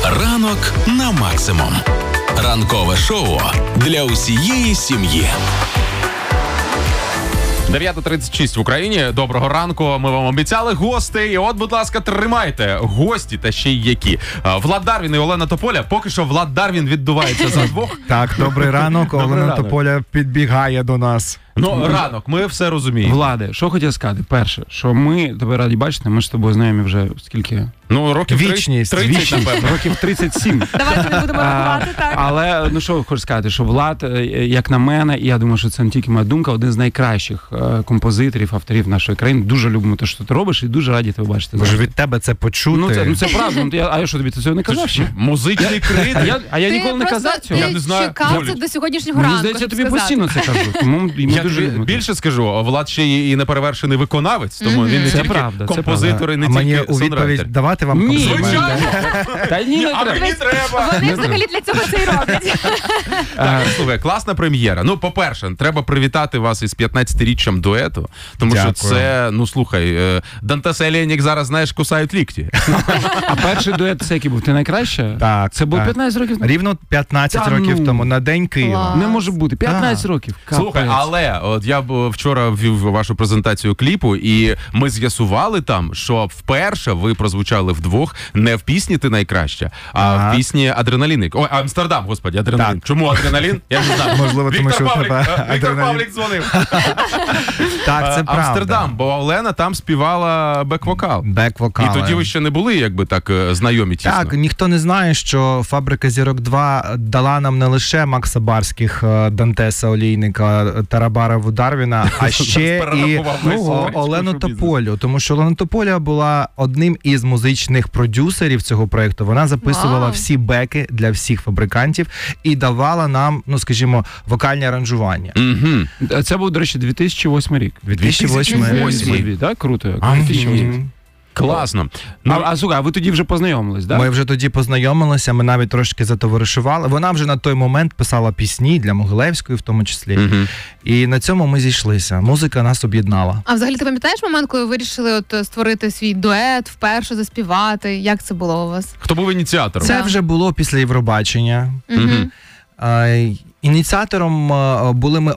Ранок на максимум. Ранкове шоу для усієї сім'ї. 9:36 в Україні. Доброго ранку. Ми вам обіцяли гостей. І от, будь ласка, тримайте. Гості та ще й які. Влад Дарвін і Олена Тополя. Поки що Влад Дарвін віддувається за двох. Так, добрий ранок. Олена Тополя підбігає до нас. Ну, ранок, ми все розуміємо. Владе, що хотів сказати? Перше, що ми тебе раді бачити, ми ж з тобою знайомі вже скільки? Ну, років Вічність. 30, напевно. Років 37. Давайте не будемо рахувати, так. Але, ну що хочу сказати, що Влад, як на мене, і я думаю, що це не тільки моя думка, один з найкращих композиторів, авторів нашої країни. Дуже любимо те, що ти робиш, і дуже раді тебе бачити. Може від тебе це почути? Ну це правда. А я що тобі, ти цього не казав ще? Музичний критик. А я ніколи не казав цього. Я не знаю. Ти чекав це до сьогоднішнього Мені ранку, здається, я щоб тобі сказати. постійно це кажу. Тому ми Я дуже тобі любимо. більше скажу, Влад ще і неперевершений виконавець, тому він не Це тільки правда, це композитор, і не А мені тільки у відповідь сонрайтер. давати вам Ні, компліменти? Та ні, не А треба. мені треба! Вони взагалі для цього це і роблять. Так, слухай, класна прем'єра. Ну, по-перше, треба привітати вас із 15-річчям дуету, тому що Дякую. це, ну слухай, Дантес і Олейник зараз, знаєш, кусають лікті. А перший дует це який був? Ти найкраще? Так. Це було так. 15 років? Рівно 15 Та років ну. тому, на День Києва. Клас. Не може бути. 15 років. Слухай, Капець. але от я вчора ввів вашу презентацію кліпу, і ми з'ясували там, що вперше ви прозвучали вдвох не в пісні «Ти найкраща», а в пісні «Адреналін». Ой, Амстердам, господі, «Адреналін». Так. Чому «Адреналін»? Я не знаю. Можливо, тому що Віктор в тебе адреналін. Павлік дзвонив. Так, це правда. Амстердам, бо Олена там співала бек-вокал. Бек-вокали. І тоді ви ще не були, якби так, знайомі тісно. Так, ніхто не знає, що «Фабрика зірок 2» дала нам не лише Макса Барських, Дантеса Олійника, Тарабарову Дарвіна, а ще і Перерахував весь Олену шоу-бізнес. Тополю. Тому що Олена Тополя була одним із музичних продюсерів цього проєкту. Вона записувала Вау. всі беки для всіх фабрикантів і давала нам, ну скажімо, вокальні аранжування. Мгм. Це був, до речі, 2008 рік. 2008. Так? Круто. як. Мгм. 2008. Класно. Слухай, а ви тоді вже познайомились, так? Ми вже тоді познайомилися, ми навіть трошки затоваришували. Вона вже на той момент писала пісні для Могилевської в тому числі. Мгм. І на цьому ми зійшлися. Музика нас об'єднала. А взагалі ти пам'ятаєш момент, коли ви вирішили от створити свій дует, вперше заспівати? Як це було у вас? Хто був ініціатором? Це вже було після Євробачення. Мгм. Ініціатором були ми